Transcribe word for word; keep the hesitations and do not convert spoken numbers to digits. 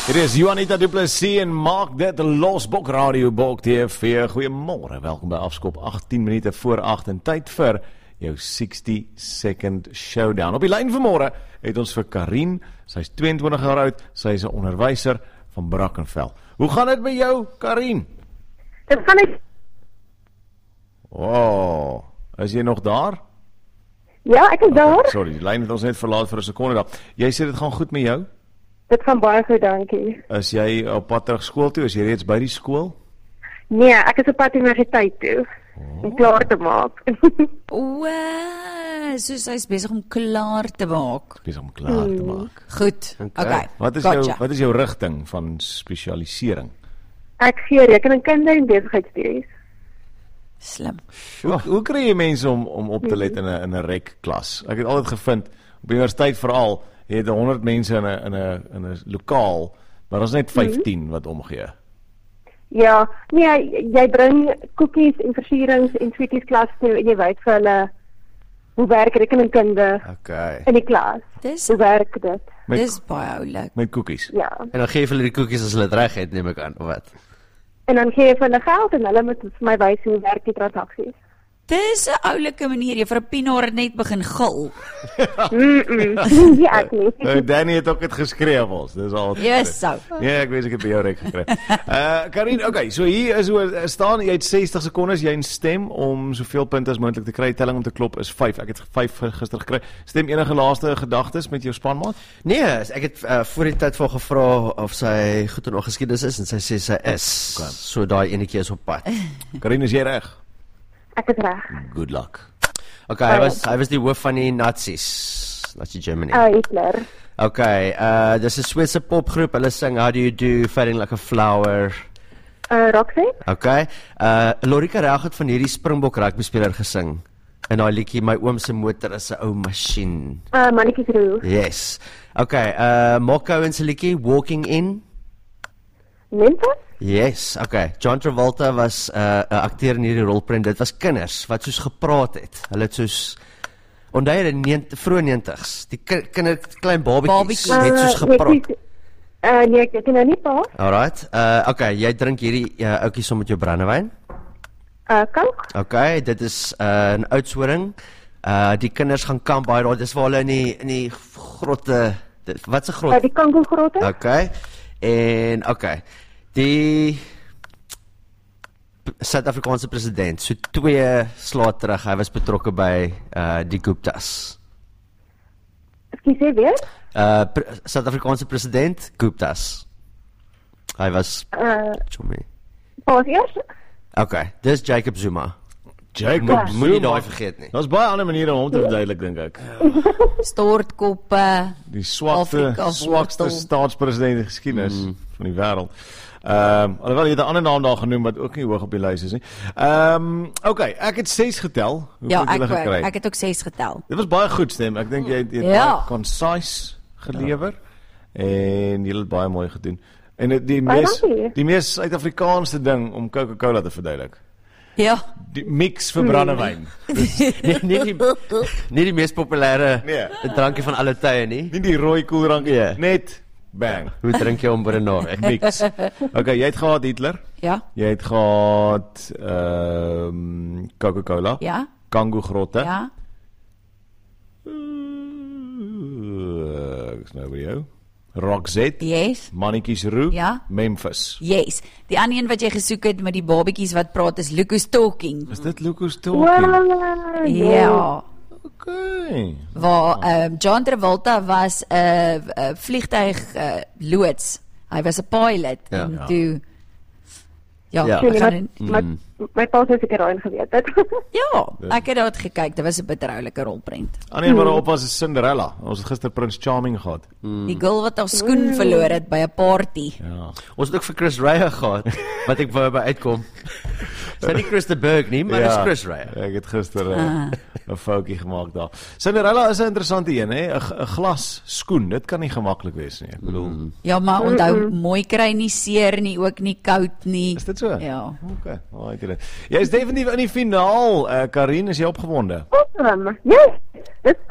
Dit is Juanita Du Plessis en maak dit Losbok Radio Bok T V. Goeiemôre, welkom by Afskop agttien minute voor agt en tyd vir jou sixty second showdown. Op die lyn vanmôre het ons vir Karin, sy is tweeëntwintig jaar oud, sy is 'n onderwyser van Brackenfell. Hoe gaan dit met jou, Karin? Dit gaan ek. Oh, is jy nog daar? Ja, ek is daar. Okay, sorry, die lyn het ons net verlaat vir 'n sekonde daar. Jy sê dit gaan goed met jou? Dit gaan baie goed, dankie. Is jy op pad terug skool toe? Is jy reeds by die skool? Nee, ek is op pad universiteit toe. Oh. Om klaar te maak. O, soos hy's besig om klaar te maak. Besig om klaar te maak. Goed. Okay. okay. Wat is gotcha. jou wat is jou rigting van spesialisering? Ek gee rekenkunde en besigheidstudies. Slim. Hoe, hoe kry jy mense om om op te let in 'n in 'n rek klas? Ek het altyd gevind op universiteit veral het honderd mense in 'n in 'n in 'n lokaal, maar ons net vyftien wat omgee. Ja, nee, jy bring koekies en versierings en sweeties klas toe en jy wys vir hulle hoe werk rekenkunde Okay. in die klas. Dis Hoe werk dit? Met, dis baie oulik. met koekies. Ja. En dan gee jy vir hulle die koekies as hulle dit reg het, neem ek aan, of wat? En dan gee jy vir hulle geld en hulle moet vir my wys hoe werk die transaksies. Dis 'n oulike manier. Jy vir 'n pienaar het net begin gil. Mm. Ja, ek nie. Nou, Danny het ook dit geskryf ons. Dis al. Yes, so. Ja, ek weet ek het by jou rek gekry. Uh Karin, okay, so hier is hoe staan jy het sestig sekondes, jy in stem om soveel punte as moontlik te kry. Telling om te klop is vyf. Ek het vyf gister gekry. Stem enige laaste gedagtes met jou spanmaat? Nee, ek het uh, voor die tyd vir gevra of sy goed in geskiedenis is en sy sê sy is. Okay. So daai enetjie is op pad. Karin, is jy reg? Ek is reg. Good luck. Okay, hy was hy was die hoof van die Nazis. Nazi Germany. Ah, Hitler. Okay, uh dis 'n Switse popgroep. Hulle sing How Do You Do, Fading Like a Flower. Uh, Roxy? Okay. Uh Lorika Reg het van hierdie Springbok rugbyspeler gesing. In daai liedjie My oom se motor is 'n ou masjien. Uh, Mannetjies Roe. Yes. Okay, uh Mark Cohen se liedjie Walking In. Memphis? Yes, okay. John Travolta was 'n uh, 'n akteur in hierdie rolprent. Dit was kinders wat soos gepraat het. Hulle het soos onthou jy in die vroeë negentigs, die ki kinder klein babatjies het soos gepraat. Uh, nee, ek weet nou nie pa. Alright. Uh okay, jy drink hierdie uh, ouetjie som met jou brandewyn. Uh, kank? Okay, dit is 'n uh, 'n Oudtshoorn. Uh die kinders gaan kamp baie daar. Dis waar hulle in die in die grotte. Dit, wat 'n grot? Uh, die Kango-grotte? Okay. En okay. Die Suid-Afrikaanse president, so twee slae terug, hy was betrokke by uh die Guptas. Ekskuus, sê weer? Uh pre Suid-Afrikaanse president Guptas. Hy was Uh, chomie. pas eers? Okay, dis Jacob Zuma. Jacob Moet nie Zuma. daai vergeet nie. Daar's baie ander maniere om hom te verduidelik dink ek. Stortkoppe. Die swakste Afrika swakste wortel. staatspresident in die geskiedenis mm. van die wêreld. Ehm, um, alhoewel jy het 'n ander naam daar genoem wat ook nie hoog op die lys is nie. Ehm, um, okay, ek het ses getel. Hoe Ja, het ek julle ook. gekry? Ek het ook ses getel. Dit was baie goed stem. Ek dink jy het, jy het Ja. baie concise gelewer en jy het baie mooi gedoen. En die, die Baie mees dankie. die mees Suid-Afrikaanse ding om Coca-Cola te verduidelik. Ja. Die mix vir brandewyn. nie, nie die nie die mees populêre Nee. drankie van alle tye nie. Nie die rooi koelrankie, Ja. net bang. Hoe drink jy hom by 'n naam? Mix. Okay, jy het gehad Hitler. Ja. Jy het gehad ehm um, Coca-Cola. Ja. Kango grotte. Ja. Uh, ek is nou by jou. Roxette. Yes. Mannetjies Roe. Ja. Memphis. Yes. Die ander een wat jy gesoek het met die babetjies wat praat is Lucas Talking. Is dit Lucas Talking? Wow, Ja. Okay. Waar ehm John Travolta was 'n uh, uh, vliegtuig uh, loods. Hy was 'n pilot Ja. en Ja. toe ja, Ja. ek Nee, gaan my, my, my pa sou seker daai geweet het. ja, ek het dit gekyk. Dit was 'n betrouelike rolprent. Annie maar op was Cinderella. Ons het gister Prince Charming gehad. Die girl wat haar skoen verloor het by 'n party. Ja. Ons het ook vir Chris Rea gehad wat ek wou by uitkom. Dis nie Chris de Burgh nie, maar dis Chris Rea. Ek het gister 'n uh, foutjie gemaak daar. Cinderella is 'n interessante een, hè? 'n 'n glas skoen. Dit kan nie gemaklik wees nie. Ek bedoel, mm. Ja, maar onthou, mooi kry nie seer nie, ook nie koud nie. is dit so? Ja. Okay. Alright, julle. Jy is definitief in die finaal. Uh, Karin, is jy opgewonde? Awesome. Yes. Dis